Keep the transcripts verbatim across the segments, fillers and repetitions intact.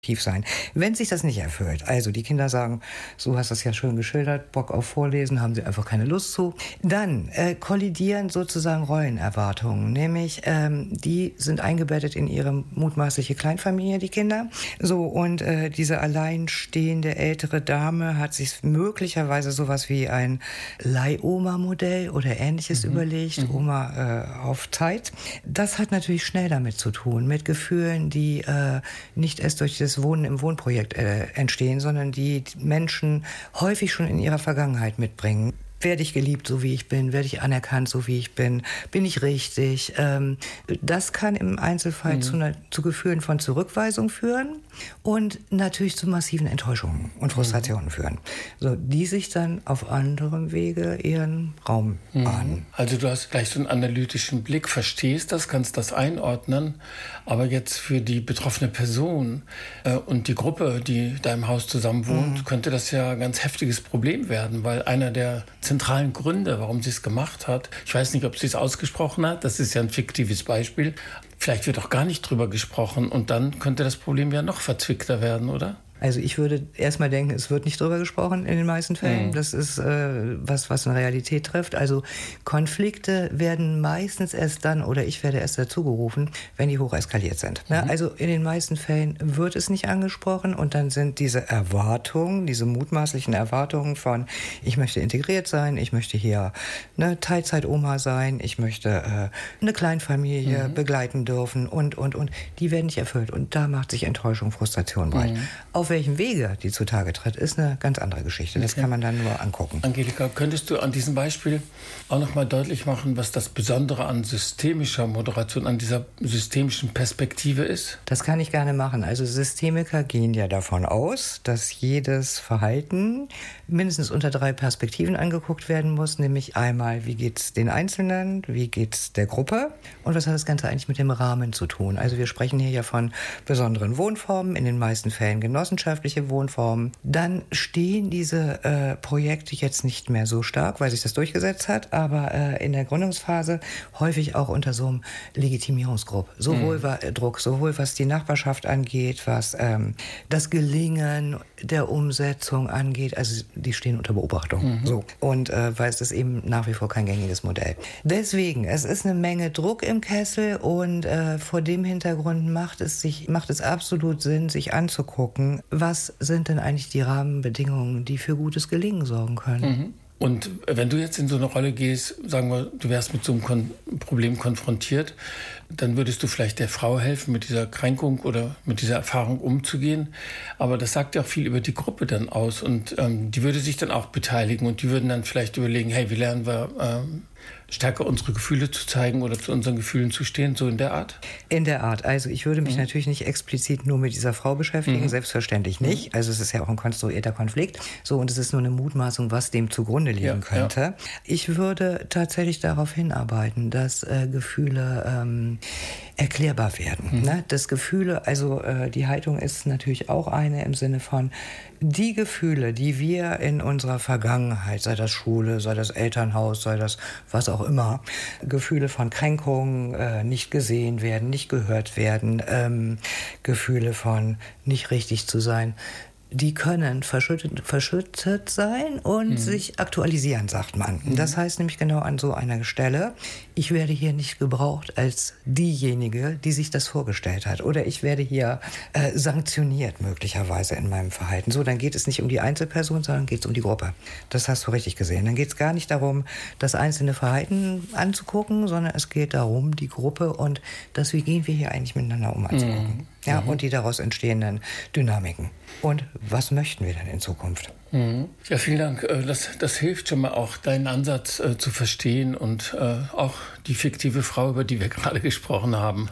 sein. Wenn sich das nicht erfüllt, also die Kinder sagen, so hast du es ja schön geschildert, Bock auf Vorlesen, haben sie einfach keine Lust zu, dann äh, kollidieren sozusagen Rollenerwartungen, nämlich ähm, die sind eingebettet in ihre mutmaßliche Kleinfamilie, die Kinder, so und äh, diese alleinstehende ältere Dame hat sich möglicherweise sowas wie ein Leihoma-Modell oder Ähnliches mhm. überlegt, mhm. Oma äh, auf Zeit. Das hat natürlich schnell damit zu tun, mit Gefühlen, die äh, nicht erst durch das Wohnen im Wohnprojekt äh, entstehen, sondern die Menschen häufig schon in ihrer Vergangenheit mitbringen. Werde ich geliebt, so wie ich bin? Werde ich anerkannt, so wie ich bin? Bin ich richtig? Ähm, das kann im Einzelfall mhm. zu, einer, zu Gefühlen von Zurückweisung führen und natürlich zu massiven Enttäuschungen und Frustrationen mhm. führen, so, die sich dann auf anderem Wege ihren Raum mhm. bahnen. Also du hast gleich so einen analytischen Blick, verstehst das, kannst das einordnen, aber jetzt für die betroffene Person äh, und die Gruppe, die da im Haus zusammen wohnt, mhm. könnte das ja ein ganz heftiges Problem werden, weil einer der zentralen Gründe, warum sie es gemacht hat. Ich weiß nicht, ob sie es ausgesprochen hat. Das ist ja ein fiktives Beispiel. Vielleicht wird auch gar nicht drüber gesprochen und dann könnte das Problem ja noch verzwickter werden, oder? Also ich würde erstmal denken, es wird nicht drüber gesprochen in den meisten Fällen. Mhm. Das ist äh, was, was eine Realität trifft. Also Konflikte werden meistens erst dann, oder ich werde erst dazu gerufen, wenn die hoch eskaliert sind. Mhm. Ne? Also in den meisten Fällen wird es nicht angesprochen und dann sind diese Erwartungen, diese mutmaßlichen Erwartungen von, ich möchte integriert sein, ich möchte hier eine Teilzeit-Oma sein, ich möchte äh, eine Kleinfamilie mhm. begleiten dürfen und, und, und. Die werden nicht erfüllt und da macht sich Enttäuschung, Frustration breit. Mhm. Auf welchem Wege die zutage tritt, ist eine ganz andere Geschichte. Das okay. kann man dann nur angucken. Angelika, könntest du an diesem Beispiel auch noch mal deutlich machen, was das Besondere an systemischer Moderation, an dieser systemischen Perspektive ist? Das kann ich gerne machen. Also Systemiker gehen ja davon aus, dass jedes Verhalten mindestens unter drei Perspektiven angeguckt werden muss, nämlich einmal, wie geht's den Einzelnen, wie geht's der Gruppe und was hat das Ganze eigentlich mit dem Rahmen zu tun? Also wir sprechen hier ja von besonderen Wohnformen, in den meisten Fällen genossenschaftliche Wohnformen. Dann stehen diese äh, Projekte jetzt nicht mehr so stark, weil sich das durchgesetzt hat, aber äh, in der Gründungsphase häufig auch unter so einem Legitimierungsdruck. Sowohl mhm. wa- Druck, sowohl was die Nachbarschaft angeht, was ähm, das Gelingen der Umsetzung angeht. Also die stehen unter Beobachtung. Mhm. So. Und äh, weil es ist eben nach wie vor kein gängiges Modell. Deswegen, es ist eine Menge Druck im Kessel und äh, vor dem Hintergrund macht es sich, macht es absolut Sinn, sich anzugucken, was sind denn eigentlich die Rahmenbedingungen, die für gutes Gelingen sorgen können. Mhm. Und wenn du jetzt in so eine Rolle gehst, sagen wir, du wärst mit so einem Kon- Problem konfrontiert, dann würdest du vielleicht der Frau helfen, mit dieser Kränkung oder mit dieser Erfahrung umzugehen. Aber das sagt ja auch viel über die Gruppe dann aus. Und ähm, die würde sich dann auch beteiligen und die würden dann vielleicht überlegen, hey, wie lernen wir ähm, stärker unsere Gefühle zu zeigen oder zu unseren Gefühlen zu stehen, so in der Art? In der Art. Also ich würde mich mhm. natürlich nicht explizit nur mit dieser Frau beschäftigen, mhm. selbstverständlich nicht. Mhm. Also es ist ja auch ein konstruierter Konflikt. So, und es ist nur eine Mutmaßung, was dem zugrunde liegen ja, könnte. Ja. Ich würde tatsächlich darauf hinarbeiten, dass äh, Gefühle ähm, erklärbar werden. Mhm. Ne? Dass Gefühle, also äh, die Haltung ist natürlich auch eine im Sinne von, die Gefühle, die wir in unserer Vergangenheit, sei das Schule, sei das Elternhaus, sei das was auch immer, Gefühle von Kränkung, äh, nicht gesehen werden, nicht gehört werden, ähm, Gefühle von nicht richtig zu sein, die können verschüttet, verschüttet sein und mhm. sich aktualisieren, sagt man. Mhm. Das heißt nämlich genau an so einer Stelle, ich werde hier nicht gebraucht als diejenige, die sich das vorgestellt hat. Oder ich werde hier äh, sanktioniert möglicherweise in meinem Verhalten. So, dann geht es nicht um die Einzelperson, sondern geht es um die Gruppe. Das hast du richtig gesehen. Dann geht es gar nicht darum, das einzelne Verhalten anzugucken, sondern es geht darum, die Gruppe und das, wie gehen wir hier eigentlich miteinander um anzugucken. Mhm. Ja, mhm. und die daraus entstehenden Dynamiken. Und was möchten wir denn in Zukunft? Mhm. Ja, vielen Dank. Das, das hilft schon mal auch, deinen Ansatz äh, zu verstehen und äh, auch die fiktive Frau, über die wir gerade gesprochen haben.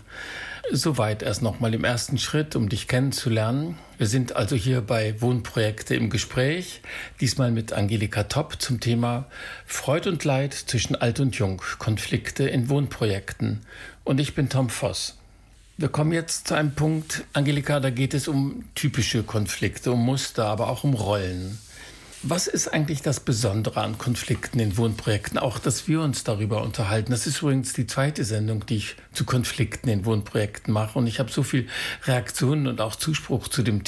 Soweit erst noch mal im ersten Schritt, um dich kennenzulernen. Wir sind also hier bei Wohnprojekte im Gespräch, diesmal mit Angelika Topp zum Thema Freud und Leid zwischen Alt und Jung, Konflikte in Wohnprojekten. Und ich bin Tom Voss. Wir kommen jetzt zu einem Punkt, Angelika, da geht es um typische Konflikte, um Muster, aber auch um Rollen. Was ist eigentlich das Besondere an Konflikten in Wohnprojekten? Auch, dass wir uns darüber unterhalten. Das ist übrigens die zweite Sendung, die ich zu Konflikten in Wohnprojekten mache. Und ich habe so viel Reaktionen und auch Zuspruch zu dem